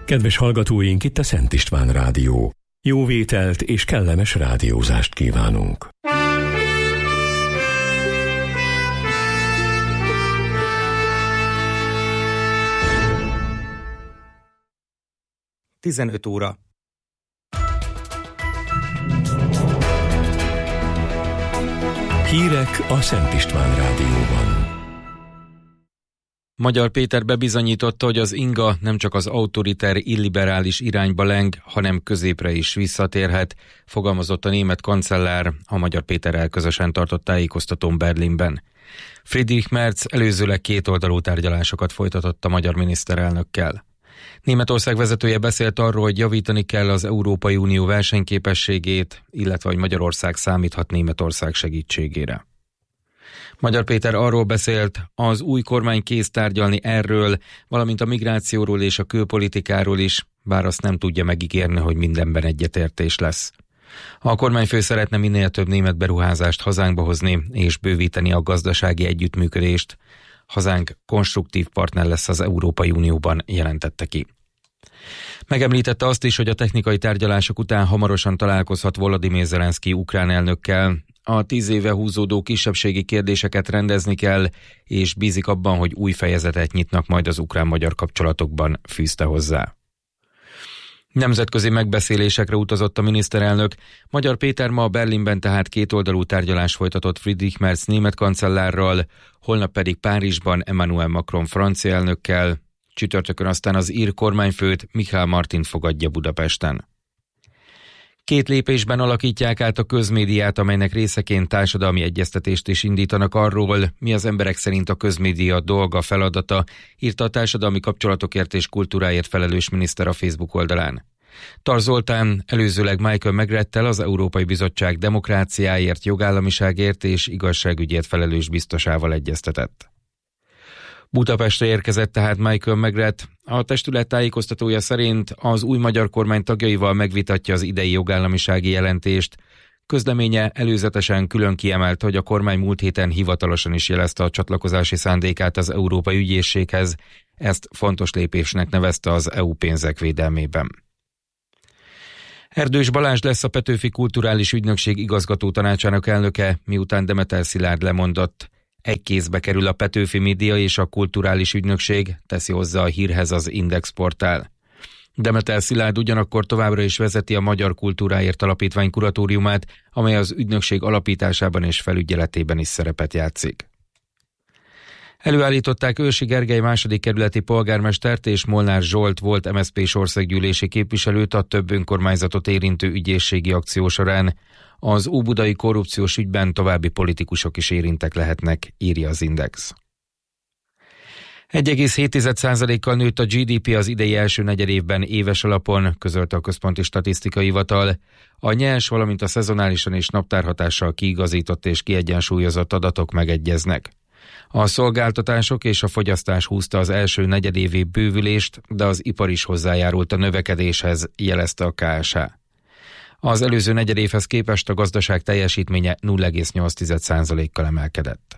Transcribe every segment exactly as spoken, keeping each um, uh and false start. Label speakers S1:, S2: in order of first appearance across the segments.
S1: Kedves hallgatóink, itt a Szent István Rádió. Jó vételt és kellemes rádiózást kívánunk.
S2: tizenöt óra.
S1: Hírek a Szent István Rádióban.
S3: Magyar Péter bebizonyította, hogy az inga nem csak az autoriter, illiberális irányba leng, hanem középre is visszatérhet, fogalmazott a német kancellár a Magyar Péterrel közösen tartott tájékoztatón Berlinben. Friedrich Merz előzőleg kétoldalú tárgyalásokat folytatott a magyar miniszterelnökkel. Németország vezetője beszélt arról, hogy javítani kell az Európai Unió versenyképességét, illetve hogy Magyarország számíthat Németország segítségére. Magyar Péter arról beszélt, az új kormány kész tárgyalni erről, valamint a migrációról és a külpolitikáról is, bár azt nem tudja megígérni, hogy mindenben egyetértés lesz. A kormányfő szeretne minél több német beruházást hazánkba hozni és bővíteni a gazdasági együttműködést. Hazánk konstruktív partner lesz az Európai Unióban, jelentette ki. Megemlítette azt is, hogy a technikai tárgyalások után hamarosan találkozhat Volodymyr Zelenszky ukrán elnökkel. A tíz éve húzódó kisebbségi kérdéseket rendezni kell, és bízik abban, hogy új fejezetet nyitnak majd az ukrán-magyar kapcsolatokban, fűzte hozzá. Nemzetközi megbeszélésekre utazott a miniszterelnök. Magyar Péter ma Berlinben tehát kétoldalú tárgyalást folytatott Friedrich Merz német kancellárral, holnap pedig Párizsban Emmanuel Macron francia elnökkel, csütörtökön aztán az ír kormányfőt, Michel Martint fogadja Budapesten. Két lépésben alakítják át a közmédiát, amelynek részeként társadalmi egyeztetést is indítanak arról, mi az emberek szerint a közmédia dolga, feladata, írta a társadalmi kapcsolatokért és kultúráért felelős miniszter a Facebook oldalán. Tar Zoltán előzőleg Michael Megrettel, az Európai Bizottság demokráciáért, jogállamiságért és igazságügyért felelős biztosával egyeztetett. Budapestre érkezett tehát Michael Megrett. A testület tájékoztatója szerint az új magyar kormány tagjaival megvitatja az idei jogállamisági jelentést. Közleménye előzetesen külön kiemelt, hogy a kormány múlt héten hivatalosan is jelezte a csatlakozási szándékát az Európai Ügyészséghez. Ezt fontos lépésnek nevezte az é u pénzek védelmében. Erdős Balázs lesz a Petőfi Kulturális Ügynökség igazgató tanácsának elnöke, miután Demeter Szilárd lemondott. Egy kézbe kerül a Petőfi Média és a Kulturális Ügynökség, teszi hozzá a hírhez az Index portál. Demeter Szilárd ugyanakkor továbbra is vezeti a Magyar Kultúráért Alapítvány kuratóriumát, amely az ügynökség alapításában és felügyeletében is szerepet játszik. Előállították Őrsi Gergely második kerületi polgármestert és Molnár Zsolt volt em es zé pés országgyűlési képviselőt a több önkormányzatot érintő ügyészségi akció során. Az óbudai korrupciós ügyben további politikusok is érintek lehetnek, írja az Index. egy egész hét százalékkal nőtt a gé dé pé az idei első negyedévben éves alapon, közölte a Központi Statisztikai Hivatal. A nyers, valamint a szezonálisan és naptárhatással kiigazított és kiegyensúlyozott adatok megegyeznek. A szolgáltatások és a fogyasztás húzta az első negyedévi bővülést, de az ipar is hozzájárult a növekedéshez, jelezte a ká es há. Az előző negyedévhez képest a gazdaság teljesítménye nulla egész nyolc százalékkal emelkedett.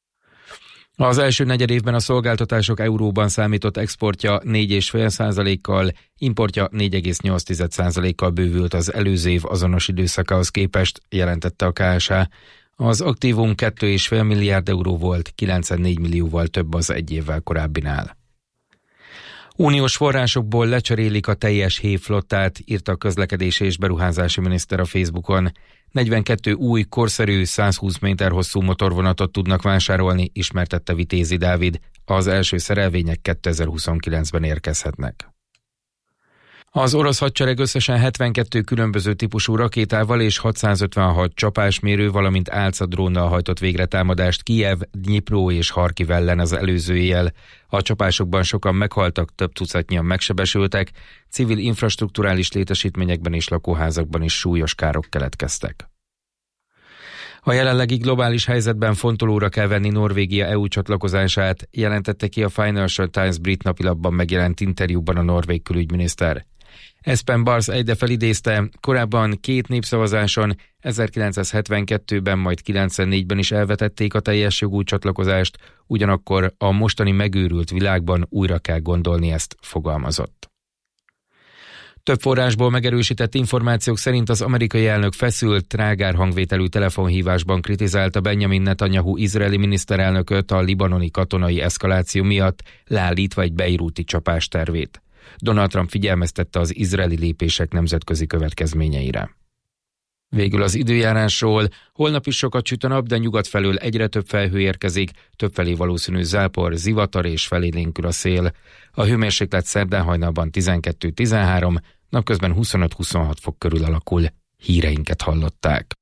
S3: Az első negyedévben a szolgáltatások euróban számított exportja négy egész öt százalékkal, importja négy egész nyolc százalékkal bővült az előző év azonos időszakához képest, jelentette a ká es há. Az aktívum két egész öt milliárd euró volt, kilencvennégy millióval több az egy évvel korábbinál. Uniós forrásokból lecserélik a teljes hévflottát, írta a közlekedési és beruházási miniszter a Facebookon. negyvenkettő új, korszerű, százhúsz méter hosszú motorvonatot tudnak vásárolni, ismertette Vitézi Dávid. Az első szerelvények kétezer-huszonkilencben érkezhetnek. Az orosz hadsereg összesen hetvenkettő különböző típusú rakétával és hatszázötvenhat csapásmérő, valamint álca drónnal hajtott végre támadást Kijev, Dnyipró és Harkiv ellen az előző éjjel. A csapásokban sokan meghaltak, több tucatnyian megsebesültek, civil infrastrukturális létesítményekben és lakóházakban is súlyos károk keletkeztek. A jelenlegi globális helyzetben fontolóra kell venni Norvégia é u csatlakozását, jelentette ki a Financial Times brit napilapban megjelent interjúban a norvég külügyminiszter. Espen Barth egyde felidézte, korábban két népszavazáson, ezerkilencszázhetvenkettőben, majd kilencvennégyben is elvetették a teljes jogú csatlakozást, ugyanakkor a mostani megőrült világban újra kell gondolni ezt, fogalmazott. Több forrásból megerősített információk szerint az amerikai elnök feszült, trágár hangvételű telefonhívásban kritizálta Benjamin Netanyahu izraeli miniszterelnököt a libanoni katonai eszkaláció miatt, leállítva egy beiruti csapás tervét. Donald Trump figyelmeztette az izraeli lépések nemzetközi következményeire. Végül az időjárásról. Holnap is sokat süt a nap, de nyugat felől egyre több felhő érkezik, többfelé valószínű zápor, zivatar és felélénkül a szél. A hőmérséklet szerdán hajnalban tizenkettő tizenhárom, napközben huszonöt-huszonhat fok körül alakul. Híreinket hallották.